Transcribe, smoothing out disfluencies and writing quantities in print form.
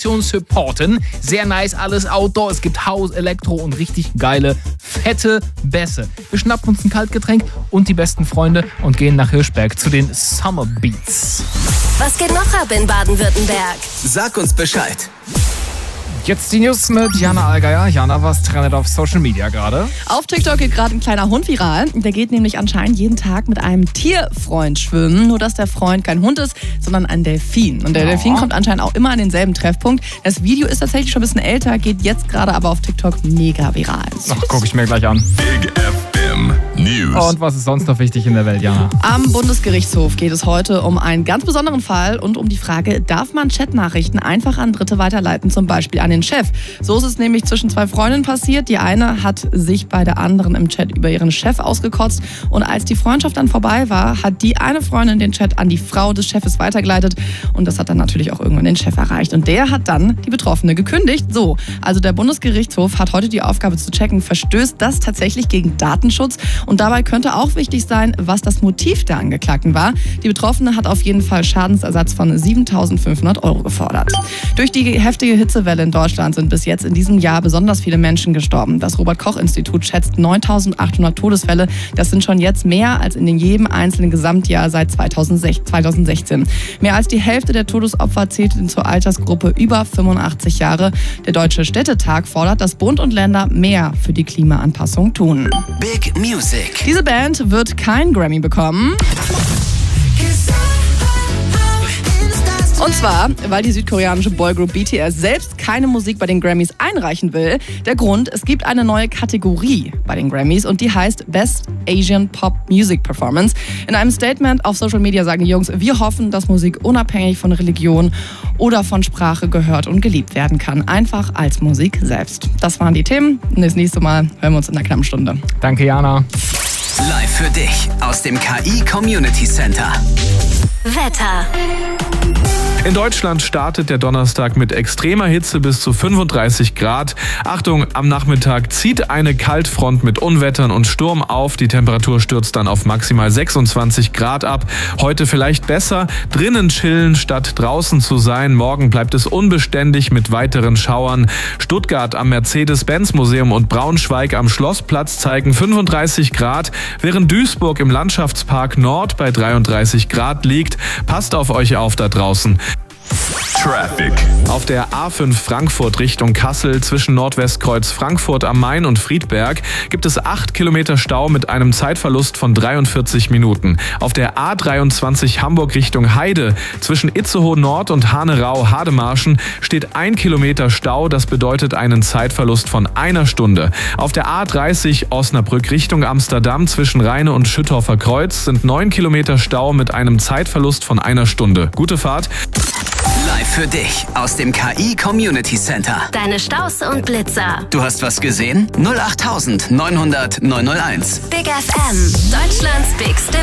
Navigationssupporten. Sehr nice, alles Outdoor. Es gibt House, Elektro und richtig geile, fette Bässe. Wir schnappen uns ein Kaltgetränk und die besten Freunde und gehen nach Hirschberg zu den Summer Beats. Was geht noch ab in Baden-Württemberg? Sag uns Bescheid. Jetzt die News mit Jana Allgeier. Jana, was trendet auf Social Media gerade? Auf TikTok geht gerade ein kleiner Hund viral. Der geht nämlich anscheinend jeden Tag mit einem Tierfreund schwimmen. Nur, dass der Freund kein Hund ist, sondern ein Delfin. Und der Delfin kommt anscheinend auch immer an denselben Treffpunkt. Das Video ist tatsächlich schon ein bisschen älter, geht jetzt gerade aber auf TikTok mega viral. Ach, gucke ich mir gleich an. Big FM News. Und was ist sonst noch wichtig in der Welt, Jana? Am Bundesgerichtshof geht es heute um einen ganz besonderen Fall und um die Frage, darf man Chatnachrichten einfach an Dritte weiterleiten, zum Beispiel an den Chef? So ist es nämlich zwischen zwei Freundinnen passiert. Die eine hat sich bei der anderen im Chat über ihren Chef ausgekotzt und als die Freundschaft dann vorbei war, hat die eine Freundin den Chat an die Frau des Chefes weitergeleitet und das hat dann natürlich auch irgendwann den Chef erreicht und der hat dann die Betroffene gekündigt. So, also der Bundesgerichtshof hat heute die Aufgabe zu checken, verstößt das tatsächlich gegen Datenschutz und dabei könnte auch wichtig sein, was das Motiv der Angeklagten war. Die Betroffene hat auf jeden Fall Schadensersatz von 7.500 € gefordert. Durch die heftige Hitzewelle in Deutschland sind bis jetzt in diesem Jahr besonders viele Menschen gestorben. Das Robert-Koch-Institut schätzt 9.800 Todesfälle. Das sind schon jetzt mehr als in jedem einzelnen Gesamtjahr seit 2016. Mehr als die Hälfte der Todesopfer zählt zur Altersgruppe über 85 Jahre. Der Deutsche Städtetag fordert, dass Bund und Länder mehr für die Klimaanpassung tun. Big Music. Diese Band wird kein Grammy bekommen. Und zwar, weil die südkoreanische Boygroup BTS selbst keine Musik bei den Grammys einreichen will. Der Grund, es gibt eine neue Kategorie bei den Grammys und die heißt Best Asian Pop Music Performance. In einem Statement auf Social Media sagen die Jungs, wir hoffen, dass Musik unabhängig von Religion oder von Sprache gehört und geliebt werden kann. Einfach als Musik selbst. Das waren die Themen. Und das nächste Mal hören wir uns in einer knappen Stunde. Danke, Jana. Live für dich aus dem KI Community Center. Wetter. In Deutschland startet der Donnerstag mit extremer Hitze bis zu 35 Grad. Achtung, am Nachmittag zieht eine Kaltfront mit Unwettern und Sturm auf. Die Temperatur stürzt dann auf maximal 26 Grad ab. Heute vielleicht besser drinnen chillen, statt draußen zu sein. Morgen bleibt es unbeständig mit weiteren Schauern. Stuttgart am Mercedes-Benz-Museum und Braunschweig am Schlossplatz zeigen 35 Grad, während Duisburg im Landschaftspark Nord bei 33 Grad liegt. Passt auf euch auf da draußen. Traffic. Auf der A5 Frankfurt Richtung Kassel zwischen Nordwestkreuz Frankfurt am Main und Friedberg gibt es 8 Kilometer Stau mit einem Zeitverlust von 43 Minuten. Auf der A23 Hamburg Richtung Heide zwischen Itzehoe Nord und Hanerau-Hademarschen steht 1 Kilometer Stau, das bedeutet einen Zeitverlust von 1 Stunde. Auf der A30 Osnabrück Richtung Amsterdam zwischen Rheine und Schüttorfer Kreuz sind 9 Kilometer Stau mit einem Zeitverlust von 1 Stunde. Gute Fahrt. Live für dich aus dem KI Community Center. Deine Staus und Blitzer. Du hast was gesehen? 08900 901. Big FM. Deutschlands bigste